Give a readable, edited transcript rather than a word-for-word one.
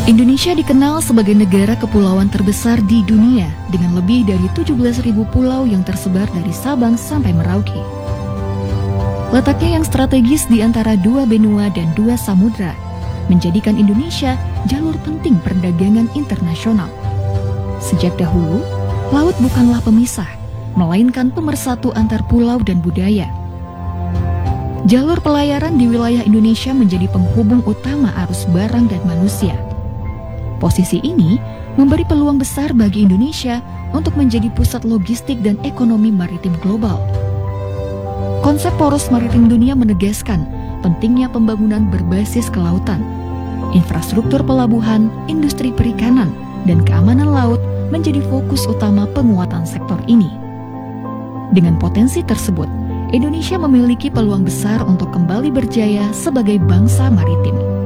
Indonesia dikenal sebagai negara kepulauan terbesar di dunia dengan lebih dari 17.000 pulau yang tersebar dari Sabang sampai Merauke. Letaknya yang strategis di antara dua benua dan dua samudra menjadikan Indonesia jalur penting perdagangan internasional. Sejak dahulu, laut bukanlah pemisah, melainkan pemersatu antar pulau dan budaya. Jalur pelayaran di wilayah Indonesia menjadi penghubung utama arus barang dan manusia. Posisi ini memberi peluang besar bagi Indonesia untuk menjadi pusat logistik dan ekonomi maritim global. Konsep poros maritim dunia menegaskan pentingnya pembangunan berbasis kelautan. Infrastruktur pelabuhan, industri perikanan, dan keamanan laut menjadi fokus utama penguatan sektor ini. Dengan potensi tersebut, Indonesia memiliki peluang besar untuk kembali berjaya sebagai bangsa maritim.